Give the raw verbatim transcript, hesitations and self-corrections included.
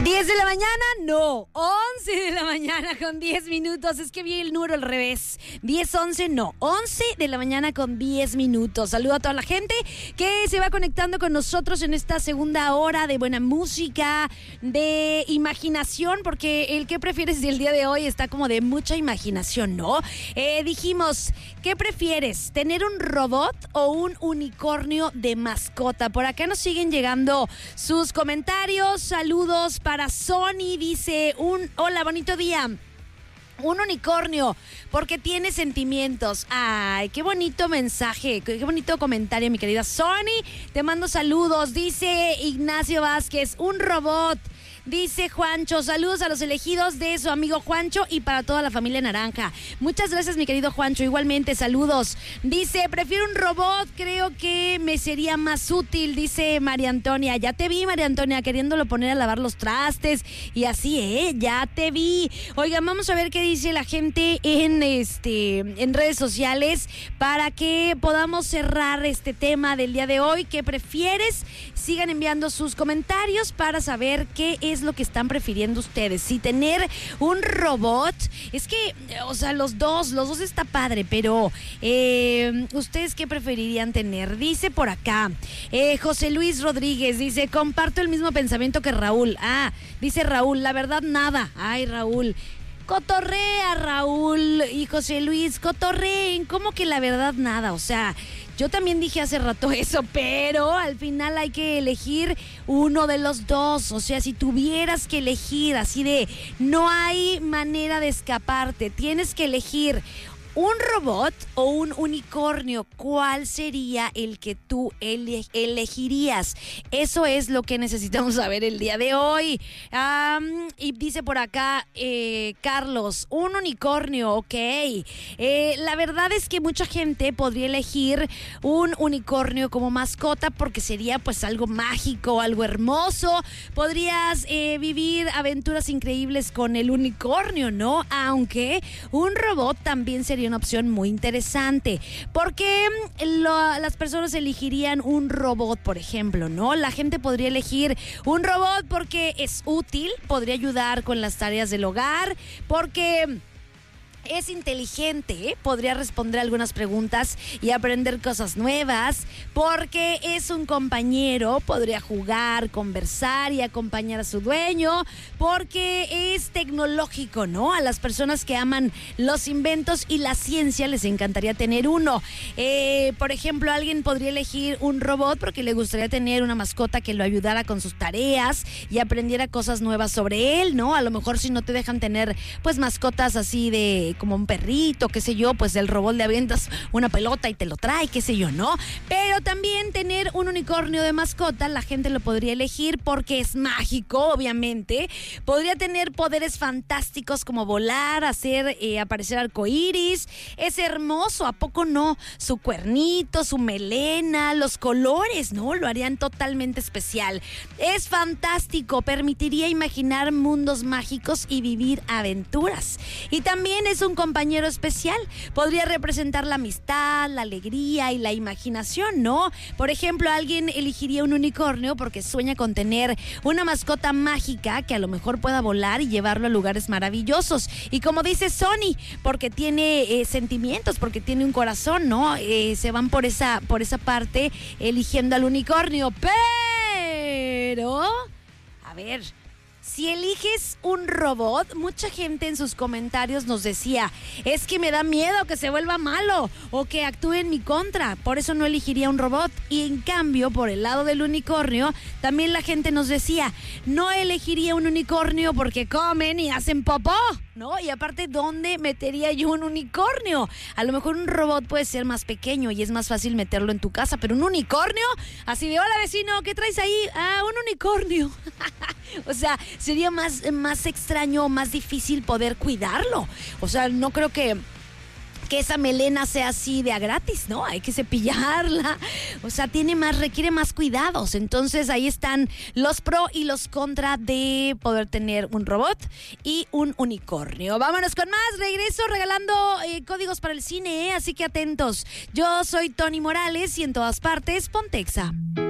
diez de la mañana, no, once de la mañana con diez minutos, es que vi el número al revés, diez, once, no, once de la mañana con diez minutos. Saludo a toda la gente que se va conectando con nosotros en esta segunda hora de buena música, de imaginación, porque el que prefieres del día de hoy está como de mucha imaginación, ¿no? Eh, dijimos, ¿qué prefieres? ¿Tener un robot o un unicornio de mascota? Por acá nos siguen llegando sus comentarios, saludos para Sony, dice un hola, bonito día. Un unicornio, porque tiene sentimientos. Ay, qué bonito mensaje, qué bonito comentario, mi querida Sony. Te mando saludos, dice Ignacio Vázquez, un robot. Dice Juancho, saludos a los elegidos de su amigo Juancho y para toda la familia Naranja. Muchas gracias, mi querido Juancho, igualmente, saludos. Dice, prefiero un robot, creo que me sería más útil, dice María Antonia. Ya te vi, María Antonia, queriéndolo poner a lavar los trastes y así, ¿eh? Ya te vi. Oigan, vamos a ver qué dice la gente en, este, en redes sociales para que podamos cerrar este tema del día de hoy. ¿Qué prefieres? Sigan enviando sus comentarios para saber qué es lo que están prefiriendo ustedes. Si tener un robot, es que, o sea, los dos, los dos está padre, pero eh, ¿ustedes qué preferirían tener? Dice por acá, eh, José Luis Rodríguez, dice, comparto el mismo pensamiento que Raúl. Ah, dice Raúl, la verdad nada. Ay, Raúl, cotorrea, Raúl y José Luis, cotorreen, ¿cómo que la verdad nada? O sea, yo también dije hace rato eso, pero al final hay que elegir uno de los dos. O sea, si tuvieras que elegir así de, no hay manera de escaparte, tienes que elegir un robot o un unicornio, ¿cuál sería el que tú ele- elegirías? Eso es lo que necesitamos saber el día de hoy. Um, y dice por acá, eh, Carlos, un unicornio, ok. Eh, la verdad es que mucha gente podría elegir un unicornio como mascota porque sería pues algo mágico, algo hermoso. Podrías eh, vivir aventuras increíbles con el unicornio, ¿no? Aunque un robot también sería una opción muy interesante, porque lo, las personas elegirían un robot, por ejemplo, ¿no? La gente podría elegir un robot porque es útil, podría ayudar con las tareas del hogar, porque es inteligente, ¿eh? Podría responder algunas preguntas y aprender cosas nuevas, porque es un compañero, podría jugar, conversar y acompañar a su dueño, porque es tecnológico, ¿no? A las personas que aman los inventos y la ciencia les encantaría tener uno. Eh, por ejemplo, alguien podría elegir un robot porque le gustaría tener una mascota que lo ayudara con sus tareas y aprendiera cosas nuevas sobre él, ¿no? A lo mejor si no te dejan tener, pues, mascotas así de como un perrito, qué sé yo, pues el robot le avientas una pelota y te lo trae, qué sé yo, ¿no? Pero también tener un unicornio de mascota, la gente lo podría elegir porque es mágico, obviamente. Podría tener poderes fantásticos como volar, hacer eh, aparecer arcoíris. Es hermoso, ¿a poco no? Su cuernito, su melena, los colores, ¿no? Lo harían totalmente especial. Es fantástico, permitiría imaginar mundos mágicos y vivir aventuras. Y también es un compañero especial, podría representar la amistad, la alegría y la imaginación, ¿no? Por ejemplo, alguien elegiría un unicornio porque sueña con tener una mascota mágica que a lo mejor pueda volar y llevarlo a lugares maravillosos. Y como dice Sony, porque tiene eh, sentimientos, porque tiene un corazón, ¿no? Eh, se van por esa, por esa parte eligiendo al unicornio. Pero, a ver, si eliges un robot, mucha gente en sus comentarios nos decía, es que me da miedo que se vuelva malo o que actúe en mi contra, por eso no elegiría un robot. Y en cambio, por el lado del unicornio, también la gente nos decía, no elegiría un unicornio porque comen y hacen popó, ¿no? Y aparte, ¿dónde metería yo un unicornio? A lo mejor un robot puede ser más pequeño y es más fácil meterlo en tu casa, pero un unicornio, así de, hola vecino, ¿qué traes ahí? Ah, un unicornio. O sea, sería más, más extraño, más difícil poder cuidarlo. O sea, no creo que que esa melena sea así de a gratis, ¿no? Hay que cepillarla. O sea, tiene más, requiere más cuidados. Entonces, ahí están los pro y los contra de poder tener un robot y un unicornio. Vámonos con más. Regreso regalando eh, códigos para el cine, ¿eh? Así que atentos. Yo soy Tony Morales y en todas partes, Pontexa.